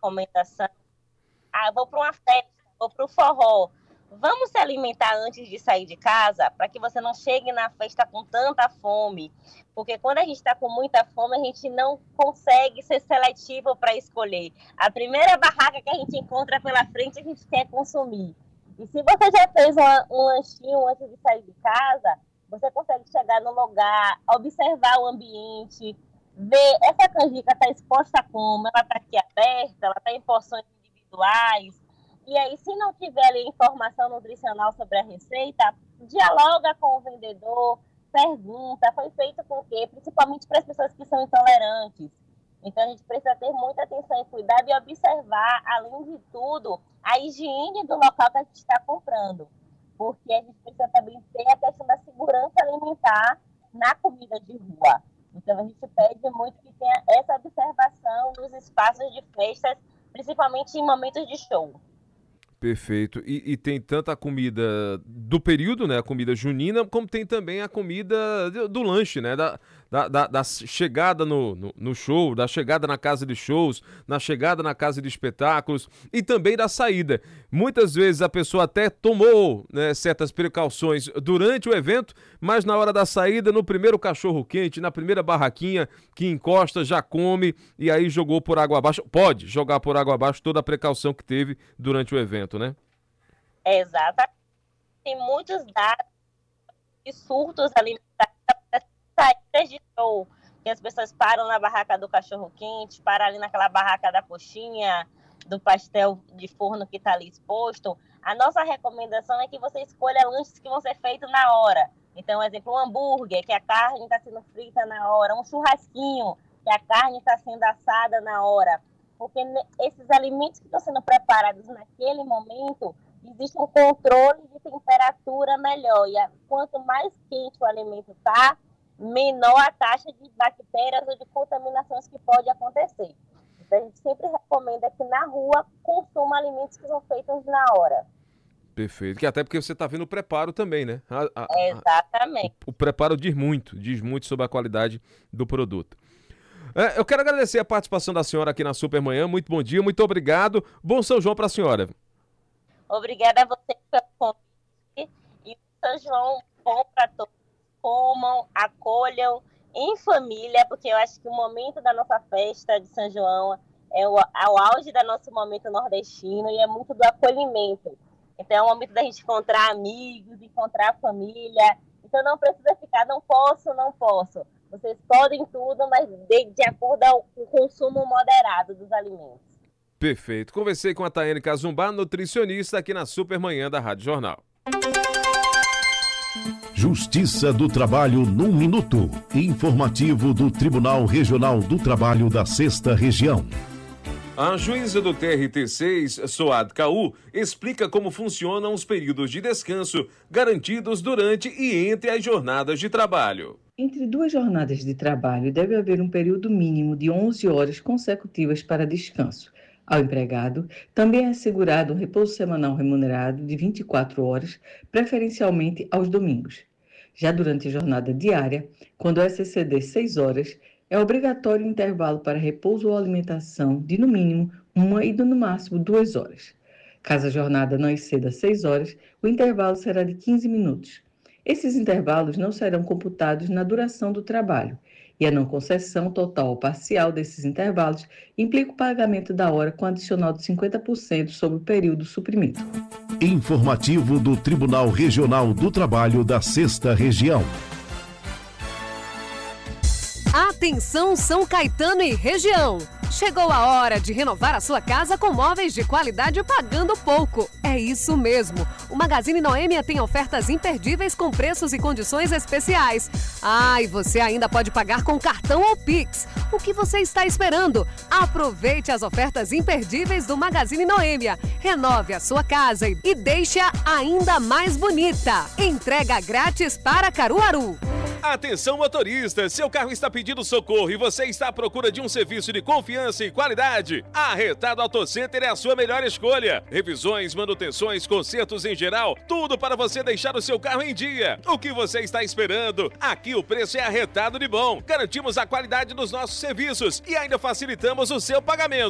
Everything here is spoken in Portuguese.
recomendação. Vou para uma festa, vou para o forró. Vamos se alimentar antes de sair de casa para que você não chegue na festa com tanta fome. Porque quando a gente está com muita fome, a gente não consegue ser seletivo para escolher. A primeira barraca que a gente encontra pela frente, a gente quer consumir. E se você já fez um lanchinho antes de sair de casa, você consegue chegar no lugar, observar o ambiente, ver essa canjica está exposta como, ela está aqui aberta, ela está em porções individuais. E aí, se não tiver ali informação nutricional sobre a receita, dialoga com o vendedor, pergunta, foi feito com o quê? Principalmente para as pessoas que são intolerantes. Então, a gente precisa ter muita atenção e cuidado e observar, além de tudo, a higiene do local que a gente está comprando. Porque a gente precisa também ter a questão da segurança alimentar na comida de rua. Então, a gente pede muito que tenha essa observação nos espaços de festas, principalmente em momentos de show. Perfeito. E tem tanta comida do período, né? A comida junina, como tem também a comida do lanche, né? Da chegada no show, da chegada na casa de shows, na chegada na casa de espetáculos e também da saída. Muitas vezes a pessoa até tomou, né, certas precauções durante o evento, mas na hora da saída, no primeiro cachorro quente, na primeira barraquinha que encosta, já come e aí jogou por água abaixo. Pode jogar por água abaixo toda a precaução que teve durante o evento, né? Exato. Tem muitos dados de surtos alimentares, saídas de show, que as pessoas param na barraca do cachorro-quente, param ali naquela barraca da coxinha, do pastel de forno que está ali exposto. A nossa recomendação é que você escolha lanches que vão ser feitos na hora. Então, por exemplo, um hambúrguer, que a carne está sendo frita na hora, um churrasquinho, que a carne está sendo assada na hora. Porque esses alimentos que estão sendo preparados naquele momento, existe um controle de temperatura melhor. E quanto mais quente o alimento está, menor a taxa de bactérias ou de contaminações que pode acontecer. Então, a gente sempre recomenda que na rua consuma alimentos que são feitos na hora. Perfeito. Que até porque você está vendo o preparo também, né? Exatamente. O preparo diz muito sobre a qualidade do produto. Eu quero agradecer a participação da senhora aqui na Supermanhã. Muito bom dia, muito obrigado. Bom São João para a senhora. Obrigada a você pelo convite. E São João bom para todos. Comam, acolham em família, porque eu acho que o momento da nossa festa de São João é o auge do nosso momento nordestino e é muito do acolhimento. Então é o momento da gente encontrar amigos, encontrar a família. Então não precisa ficar, não posso. Vocês podem tudo, mas de acordo com o consumo moderado dos alimentos. Perfeito. Conversei com a Taiane Cazumbá, nutricionista, aqui na Supermanhã da Rádio Jornal. Justiça do Trabalho num minuto. Informativo do Tribunal Regional do Trabalho da 6ª Região. A juíza do TRT6, Soad Caú, explica como funcionam os períodos de descanso garantidos durante e entre as jornadas de trabalho. Entre duas jornadas de trabalho, deve haver um período mínimo de 11 horas consecutivas para descanso. Ao empregado, também é assegurado um repouso semanal remunerado de 24 horas, preferencialmente aos domingos. Já durante a jornada diária, quando essa exceder 6 horas, é obrigatório um intervalo para repouso ou alimentação de, no mínimo, 1 e no máximo 2 horas. Caso a jornada não exceda 6 horas, o intervalo será de 15 minutos. Esses intervalos não serão computados na duração do trabalho, e a não concessão total ou parcial desses intervalos implica o pagamento da hora com adicional de 50% sobre o período suprimido. Informativo do Tribunal Regional do Trabalho da 6ª Região. Atenção São Caetano e região! Chegou a hora de renovar a sua casa com móveis de qualidade pagando pouco. É isso mesmo! O Magazine Noêmia tem ofertas imperdíveis com preços e condições especiais. E você ainda pode pagar com cartão ou Pix. O que você está esperando? Aproveite as ofertas imperdíveis do Magazine Noêmia. Renove a sua casa e deixe-a ainda mais bonita. Entrega grátis para Caruaru. Atenção motorista, seu carro está pedindo socorro e você está à procura de um serviço de confiança e qualidade? A Retado Auto Center é a sua melhor escolha. Revisões, manutenções, consertos em geral, tudo para você deixar o seu carro em dia. O que você está esperando? Aqui o preço é arretado de bom. Garantimos a qualidade dos nossos serviços e ainda facilitamos o seu pagamento.